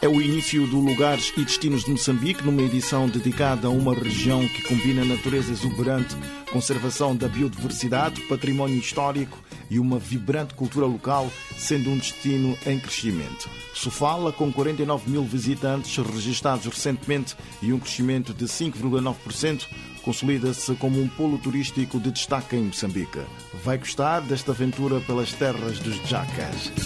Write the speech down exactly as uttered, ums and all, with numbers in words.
É o início do Lugares e Destinos de Moçambique, numa edição dedicada a uma região que combina natureza exuberante, conservação da biodiversidade, património histórico e uma vibrante cultura local, sendo um destino em crescimento. Sofala, com quarenta e nove mil visitantes registados recentemente e um crescimento de cinco vírgula nove por cento, consolida-se como um polo turístico de destaque em Moçambique. Vai gostar desta aventura pelas terras dos Jacas.